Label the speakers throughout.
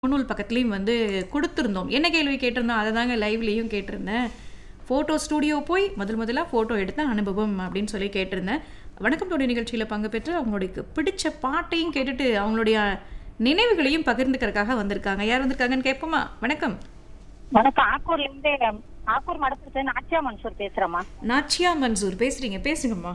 Speaker 1: முகநூல் பக்கத்துலயும் வந்து குடுத்திருந்தோம். என்ன கேள்வி கேட்டிருந்தோம், அத தாங்க லைவ்லயும் கேட்டிருந்தேன். ஃபோட்டோ ஸ்டூடியோ போய் முதல்ல ஃபோட்டோ எடுத்த அனுபவம் அப்படின்னு சொல்லி கேட்டிருந்தேன். வணக்கம் தோழி நிகழ்ச்சியில பங்கு பெற்று அவங்களுக்கு பிடிச்ச பாட்டையும் கேட்டுட்டு, அவங்களுடைய நினைவுகளையும் பகிர்ந்துக்கிறதுக்காக வந்திருக்காங்க. யார் வந்திருக்காங்கன்னு கேட்போமா? வணக்கம்.
Speaker 2: வணக்கம். ஆக்கூர் மடத்துல நாச்சியா மன்சூர் பேசுறேம்மா.
Speaker 1: நாச்சியா மன்சூர் பேசுங்கம்மா.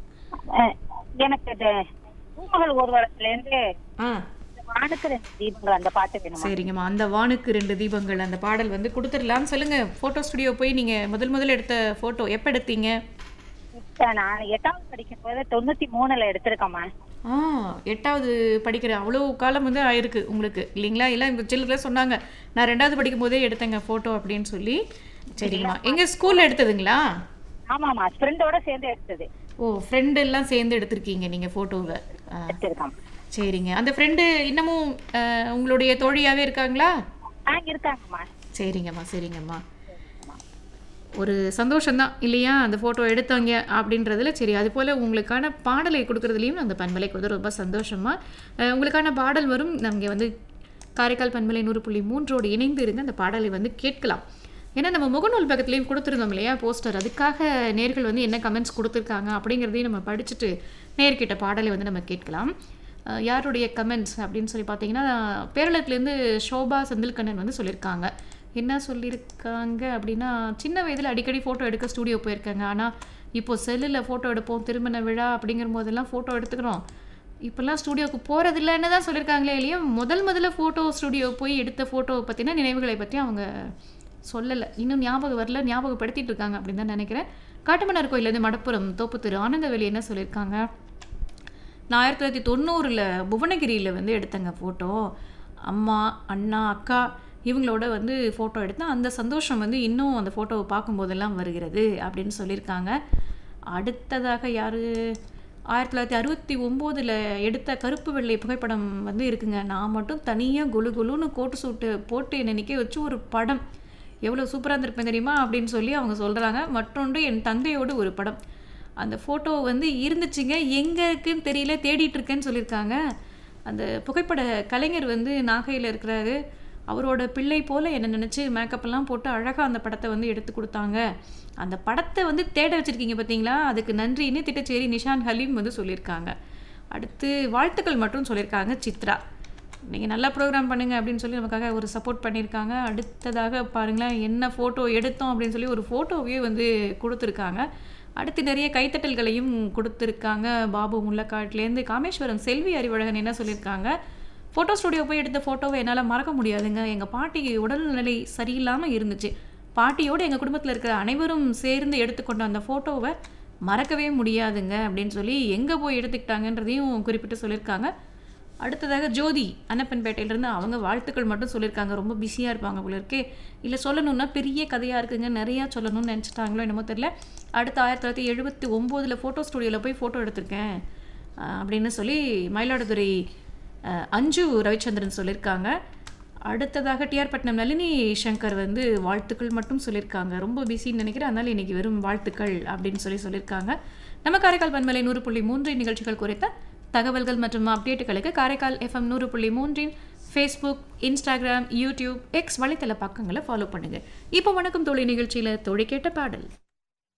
Speaker 2: எனக்கு இது பூமகள் ஊர்வலத்துல இருந்து
Speaker 1: ஆ
Speaker 2: வானுக்கு 2 தீபங்கள் அந்த பாட்டு வேணுமா?
Speaker 1: சரிங்கம்மா. அந்த வானுக்கு 2 தீபங்கள் அந்த பாடல் வந்து குடுத்துடலாம். சொல்லுங்க, ஃபோட்டோ ஸ்டுடியோ போய் நீங்க முதல்ல எடுத்த ஃபோட்டோ எப்ப எடுத்தீங்க?
Speaker 2: இப்ப நான் 8வது படிக்கும்போது 93ல எடுத்திருக்கேம்மா.
Speaker 1: 8வது படிக்கிற அவ்வளோ காலம் வந்து ஆயிருக்கு உங்களுக்கு இல்லைங்களா? எல்லாம் இந்த சில்லற சொன்னாங்க, நான் 2வது படிக்கும்போதே எடுத்தேங்க ஃபோட்டோ அப்படின்னு சொல்லி. சரிங்கம்மா. எங்க ஸ்கூல்ல எடுத்ததுங்களா?
Speaker 2: ஆமாம்மா, ஃப்ரெண்டோட சேர்ந்து எடுத்தது.
Speaker 1: ஓ, ஃப்ரெண்ட் எல்லாம் சேர்ந்து எடுத்திருக்கீங்க நீங்க ஃபோட்டோவை.
Speaker 2: எடுத்திருக்கேன்.
Speaker 1: சரிங்க. அந்த ஃப்ரெண்டு இன்னமும் உங்களுடைய தோழியாவே இருக்காங்களா?
Speaker 2: இருக்காங்கம்மா.
Speaker 1: சரிங்கம்மா. ஒரு சந்தோஷம்தான் இல்லையா, அந்த ஃபோட்டோ எடுத்தவங்க அப்படின்றதுல. சரி, அது போல் உங்களுக்கான பாடலை கொடுக்குறதுலையும் அந்த பண்பலைக்கு வந்து ரொம்ப சந்தோஷமா. உங்களுக்கான பாடல் வரும். நம்ம வந்து காரைக்கால் பண்பலை 100.3 இணைந்து இருங்க, அந்த பாடலை வந்து கேட்கலாம். ஏன்னா நம்ம முகநூல் பக்கத்துலேயும் கொடுத்துருந்தோம் இல்லையா போஸ்டர், அதுக்காக நேர்கள் வந்து என்ன கமெண்ட்ஸ் கொடுத்துருக்காங்க அப்படிங்கிறதையும் நம்ம படிச்சுட்டு நேர்கிட்ட பாடலை வந்து நம்ம கேட்கலாம். யாருடைய கமெண்ட்ஸ் அப்படின்னு சொல்லி பார்த்தீங்கன்னா, பேரளத்துலேருந்து ஷோபா செந்தில்கண்ணன் வந்து சொல்லியிருக்காங்க. என்ன சொல்லியிருக்காங்க அப்படின்னா, சின்ன வயதில் அடிக்கடி ஃபோட்டோ எடுக்க ஸ்டூடியோ போயிருக்காங்க. ஆனால் இப்போது செல்லில் ஃபோட்டோ எடுப்போம், திருமண விழா அப்படிங்கிற போதெல்லாம் ஃபோட்டோ எடுத்துக்கிறோம், இப்போல்லாம் ஸ்டூடியோவுக்கு போகிறதில்லன்னு தான் சொல்லியிருக்காங்களே இல்லையா. முதல்ல ஃபோட்டோ ஸ்டூடியோ போய் எடுத்த ஃபோட்டோவை பற்றின நினைவுகளை பற்றி அவங்க சொல்லலை, இன்னும் ஞாபகம் வரல, ஞாபகப்படுத்திட்டு இருக்காங்க அப்படின்னு தான் நினைக்கிறேன். காட்டுமன்னார் கோயிலேருந்து மடப்புறம் தோப்பு திரு ஆனந்தவெளி என்ன சொல்லியிருக்காங்க, நான் 1990 புவனகிரியில் வந்து எடுத்தேங்க ஃபோட்டோ. அம்மா, அண்ணா, அக்கா இவங்களோட வந்து ஃபோட்டோ எடுத்தேன். அந்த சந்தோஷம் வந்து இன்னும் அந்த ஃபோட்டோவை பார்க்கும்போதெல்லாம் வருகிறது அப்படின்னு சொல்லியிருக்காங்க. அடுத்ததாக யார், 1969 எடுத்த கருப்பு வெள்ளை புகைப்படம் வந்து இருக்குங்க. நான் மட்டும் தனியாக குலுன்னு கோட்டு சூட்டு போட்டு என்னை நிற்க வச்சு ஒரு படம், எவ்வளோ சூப்பராக இருந்திருப்பேன் தெரியுமா அப்படின்னு சொல்லி அவங்க சொல்கிறாங்க. மற்றொன்று என் தந்தையோடு ஒரு படம், அந்த ஃபோட்டோ வந்து இருந்துச்சுங்க, எங்கே இருக்குன்னு தெரியல, தேடிட்டு இருக்கேன்னு சொல்லியிருக்காங்க. அந்த புகைப்பட கலைஞர் வந்து நாகையில் இருக்கிறாரு, அவரோட பிள்ளை போல் என்னை நினச்சி மேக்கப்லாம் போட்டு அழகாக அந்த படத்தை வந்து எடுத்து கொடுத்தாங்க. அந்த படத்தை வந்து தேட வச்சுருக்கீங்க பார்த்தீங்களா, அதுக்கு நன்றின்னு திட்டச்சேரி நிஷான் ஹலீம் வந்து சொல்லியிருக்காங்க. அடுத்து வாழ்த்துக்கள் மட்டும் சொல்லியிருக்காங்க சித்ரா, நீங்கள் நல்லா ப்ரோக்ராம் பண்ணுங்கள் அப்படின்னு சொல்லி நமக்காக ஒரு சப்போர்ட் பண்ணியிருக்காங்க. அடுத்ததாக பாருங்களேன், என்ன ஃபோட்டோ எடுத்தோம் அப்படின்னு சொல்லி ஒரு ஃபோட்டோவே வந்து கொடுத்துருக்காங்க. அடுத்து நிறைய கைத்தட்டல்களையும் கொடுத்துருக்காங்க. பாபு முள்ளக்காட்டிலேருந்து காமேஸ்வரம் செல்வி அறிவழகன் என்ன சொல்லியிருக்காங்க, ஃபோட்டோ ஸ்டுடியோ போய் எடுத்த ஃபோட்டோவை என்னால் மறக்க முடியாதுங்க. எங்கள் பாட்டி உடல்நிலை சரியில்லாமல் இருந்துச்சு, பாட்டியோடு எங்கள் குடும்பத்தில் இருக்கிற அனைவரும் சேர்ந்து எடுத்துக்கொண்ட அந்த ஃபோட்டோவை மறக்கவே முடியாதுங்க அப்படின்னு சொல்லி எங்கே போய் எடுத்துக்கிட்டாங்கன்றதையும் குறிப்பிட்டு சொல்லியிருக்காங்க. அடுத்ததாக ஜோதி அன்னப்பன்பேட்டையிலேருந்து அவங்க வாழ்த்துக்கள் மட்டும் சொல்லியிருக்காங்க. ரொம்ப பிஸியாக இருப்பாங்க போல இருக்கே, இல்லை சொல்லணுன்னா பெரிய கதையாக இருக்குங்க, நிறையா சொல்லணும்னு நினச்சிட்டாங்களோ என்னமோ தெரியல. அடுத்து 1979 ஃபோட்டோ ஸ்டுடியோவில் போய் ஃபோட்டோ எடுத்திருக்கேன் அப்படின்னு சொல்லி மயிலாடுதுறை அஞ்சு ரவிச்சந்திரன் சொல்லியிருக்காங்க. அடுத்ததாக டிஆர் பட்னம் நளினி சங்கர் வந்து வாழ்த்துக்கள் மட்டும் சொல்லியிருக்காங்க. ரொம்ப பிஸின்னு நினைக்கிறேன், அதனால் இன்றைக்கி வெறும் வாழ்த்துக்கள் அப்படின்னு சொல்லியிருக்காங்க. நம்ம காரைக்கால் பண்பலை 100.3 நிகழ்ச்சிகள் குறித்த தகவல்கள் மற்றும் அப்டேட்டுகளுக்கு Karaikal FM 100.3 Facebook, Instagram, YouTube, X வலைத்தள பக்கங்களை ஃபாலோ பண்ணுங்கள். இப்போ வணக்கம் தோழி நிகழ்ச்சியில் தோழி கேட்ட பாடல்.